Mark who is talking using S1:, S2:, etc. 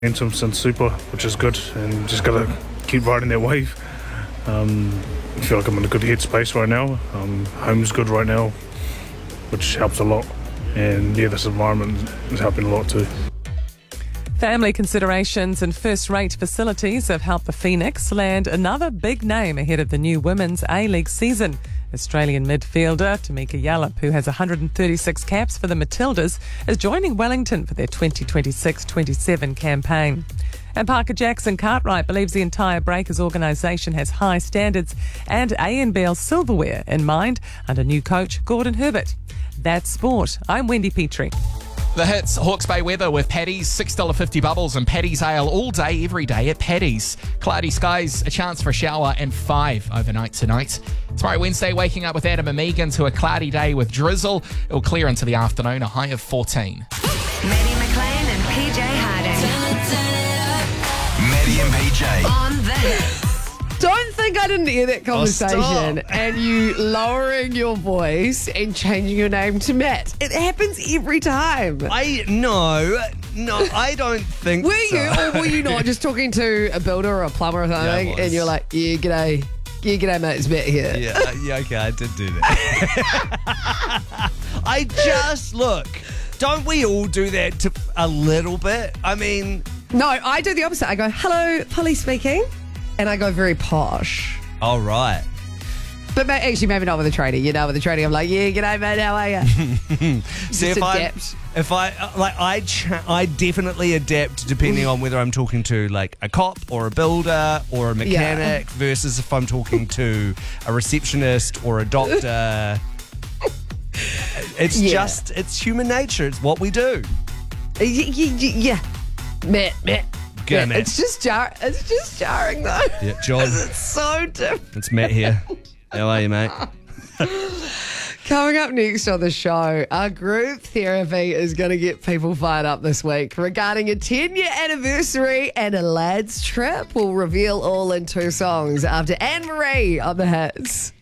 S1: Momentum since Super, which is good, and just got to keep riding that wave. I feel like I'm in a good headspace right now. Home's good right now, which helps a lot. And yeah, this environment is helping a lot too.
S2: Family considerations and first-rate facilities have helped the Phoenix land another big name ahead of the new Women's A-League season. Australian midfielder Tamika Yallop, who has 136 caps for the Matildas, is joining Wellington for their 2026-27 campaign. And Parker Jackson Cartwright believes the entire Breakers organisation has high standards and ANBL silverware in mind under new coach Gordon Herbert. That's sport. I'm Wendy Petrie.
S3: The hits, Hawke's Bay weather with Paddy's, $6.50 bubbles and Paddy's Ale all day, every day at Paddy's. Cloudy skies, a chance for a shower and 5 overnight tonight. Tomorrow Wednesday, waking up with Adam and Megan to a cloudy day with drizzle. It'll clear into the afternoon, a high of 14.
S4: Maddie McLean and PJ Harding.
S5: Maddie and PJ.
S4: On the hits.
S6: Don't think I didn't hear that conversation
S5: stop.
S6: and you lowering your voice and changing your name to Matt. It happens every time.
S5: No, I don't think
S6: Were
S5: so.
S6: you, or were you not just talking to a builder or a plumber or something,
S5: was.
S6: and you're like, yeah, g'day. Yeah, g'day, mate. It's Matt here.
S5: Yeah, okay, I did do that. I just, look, don't we all do that to a little bit? I mean...
S6: No, I do the opposite. I go, hello, Polly speaking. And I go very posh.
S5: All right.
S6: But actually, maybe not with a tradie. You know, with a tradie, I'm like, yeah, g'day, mate. How are you?
S5: See, I definitely adapt depending on whether I'm talking to like a cop or a builder or a mechanic versus if I'm talking to a receptionist or a doctor. It's human nature. It's what we do.
S6: Yeah. Matt.
S5: Go, Matt.
S6: It's just jarring though.
S5: Yeah, John.
S6: It's so different.
S5: It's Matt here. How are you, mate?
S6: Coming up next on the show, our group therapy is going to get people fired up this week regarding a 10-year anniversary and a lads trip. We'll reveal all in 2 songs after Anne Marie on the hits.